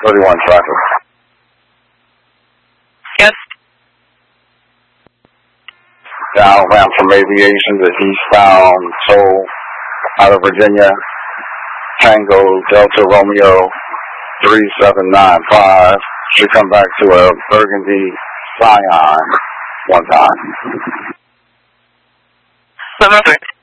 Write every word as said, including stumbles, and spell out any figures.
thirty-one traffic. Yes. Downbound from aviation to eastbound Seoul out of Virginia. Tango Delta Romeo three seven nine five. Should come back to a Burgundy Scion one time. Perfect.